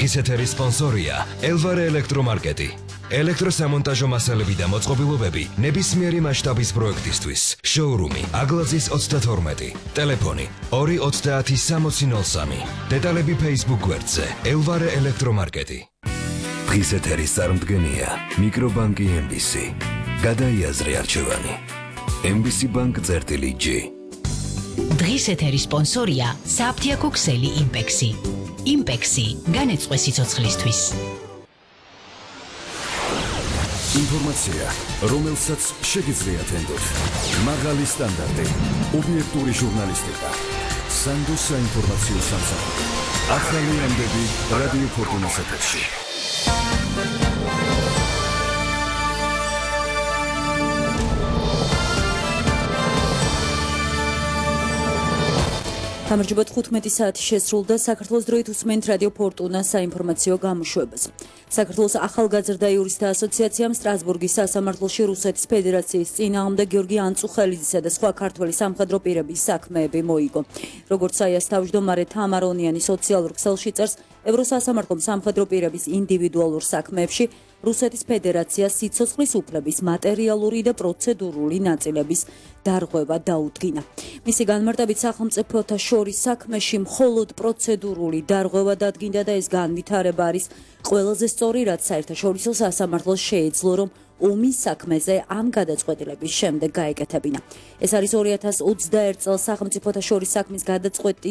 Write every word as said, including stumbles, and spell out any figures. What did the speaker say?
დღის ეთერის სპონსორია ელვარე ელექტრომარკეტი. ელექტროსამონტაჟო მასალები და მოწყობილობები ნებისმიერი მასშტაბის პროექტისთვის. შოურუმი აგლაძის ოცდათორმეტი. ტელეფონი ორი ოცდაათი სამოცი ნოლ სამი. დეტალები Facebook გვერდზე ელვარე ელექტრომარკეტი. დღის ეთერის წარმდგენია მიკრობანკი ემ ბი სი. გადაიაზრე არჩევანი. ემ ბი სი ბანკ წერტილი ჯი. დღის ეთერის სპონსორია საფთიაქო ქსელი იმპექსი. იმპექსი განეწყვე სიცოცხლისთვის. ინფორმაცია, რომელსაც შეგიძლიათ ენდოთ. მაღალი სტანდარტი, ობიექტური ჟურნალისტიკა. სანდოს საინფორმაციო სამსახური. ახალი ამბები რადიო ფორტუნას ეთერში. გამარჯობა, თხუთმეტი საათი შესრულდა. საქართველოს დროით უსმენთ რადიო ფორტუნას საინფორმაციო გამოშვებას. საქართველოს ახალგაზრდა იურისტთა ასოციაციამ სტრასბურგის სასამართლოში რუსეთის ფედერაციის წინააღმდეგ გიორგი ანწუხელიძისა და სხვა ქართველი სამხედრო პირების საქმეები მოიგო. როგორც საიას თავმჯდომარე თამარ ონიანი სოციალურ ქსელში წერს, ევროსასამართლომ სამხედრო პირების ინდივიდუალურ საქმეებში რუსეთის ფედერაციას სიცოცხლის უფლების მატერიალური და პროცედურული ნაწილების დარღვევა დაუდგინა. მისი განმარტებით სახელმწიფოთა შორის საქმეში მხოლოდ პროცედურული დარღვევა დადგინდა და ეს განვითარება არის ყველაზე სწორი, რაც საერთაშორისო სასამართლოს შეეძლო, რომ ომის საქმეზე ამ გადაწყვეტილების შემდეგ გაეკეთებინა. ეს არის ორი ათას ოცდაერთ წელს სახელმწიფოთა შორის საქმის გადაწყვეტი